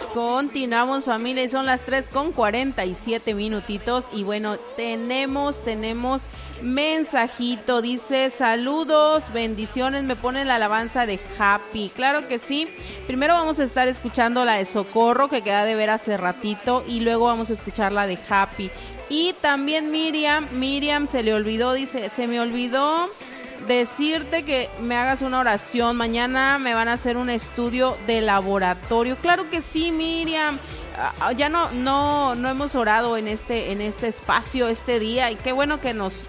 Continuamos, familia, y son las 3:47 minutitos. Y bueno, tenemos mensajito. Dice: saludos, bendiciones, me pone la alabanza de Happy. Claro que sí. Primero vamos a estar escuchando la de Socorro, que queda de ver hace ratito, y luego vamos a escuchar la de Happy. Y también Miriam se le olvidó, dice: se me olvidó decirte que me hagas una oración. Mañana me van a hacer un estudio de laboratorio. Claro que sí, Miriam. Ya no hemos orado en este espacio este día, y qué bueno que nos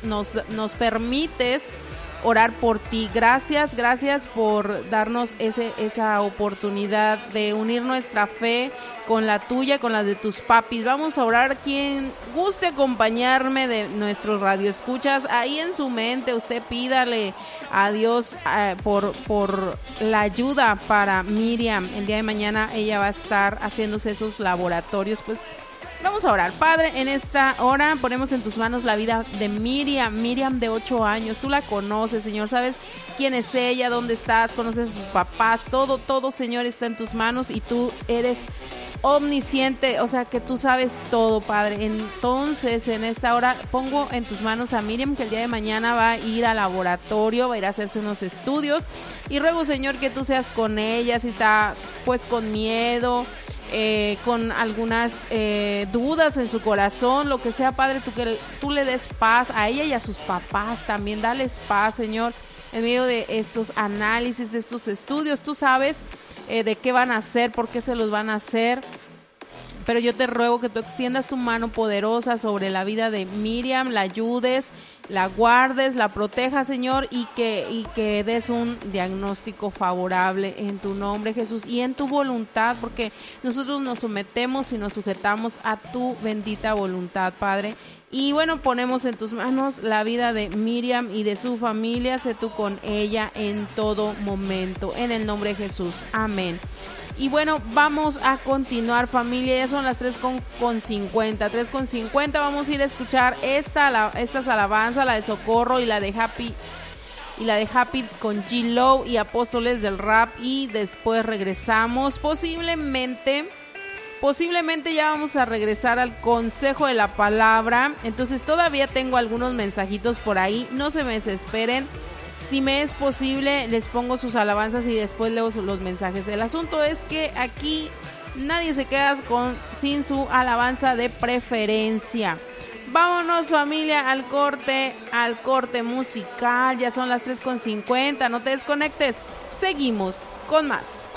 permites orar por ti. Gracias por darnos esa oportunidad de unir nuestra fe con la tuya, con la de tus papis. Vamos a orar. Quien guste acompañarme de nuestros radioescuchas, ahí en su mente usted pídale a Dios por la ayuda para Miriam. El día de mañana ella va a estar haciéndose esos laboratorios. Pues vamos a orar. Padre, en esta hora ponemos en tus manos la vida de Miriam de 8 años. Tú la conoces, Señor, sabes quién es ella, dónde estás, conoces a sus papás, todo, Señor, está en tus manos, y tú eres omnisciente, o sea que tú sabes todo, Padre. Entonces, en esta hora pongo en tus manos a Miriam, que el día de mañana va a ir al laboratorio, va a ir a hacerse unos estudios, y ruego, Señor, que tú seas con ella. Si está pues con miedo, con algunas dudas en su corazón, lo que sea, Padre, tú le des paz a ella y a sus papás también. Dales paz, Señor, en medio de estos análisis, de estos estudios. Tú sabes de qué van a hacer, por qué se los van a hacer, pero yo te ruego que tú extiendas tu mano poderosa sobre la vida de Miriam, la ayudes, la guardes, la protejas, Señor, y que des un diagnóstico favorable en tu nombre, Jesús, y en tu voluntad, porque nosotros nos sometemos y nos sujetamos a tu bendita voluntad, Padre. Y bueno, ponemos en tus manos la vida de Miriam y de su familia. Sé tú con ella en todo momento, en el nombre de Jesús. Amén. Y bueno, vamos a continuar, familia. Ya son las 3:50. Vamos a ir a escuchar estas alabanzas, la de Socorro y la de Happy. Y la de Happy con G-Lo y Apóstoles del Rap. Y después regresamos. Posiblemente ya vamos a regresar al consejo de la palabra. Entonces todavía tengo algunos mensajitos por ahí. No se me desesperen. Si me es posible, les pongo sus alabanzas y después leo los mensajes. El asunto es que aquí nadie se queda sin su alabanza de preferencia. Vámonos, familia, al corte musical. Ya son las 3:50. No te desconectes. Seguimos con más.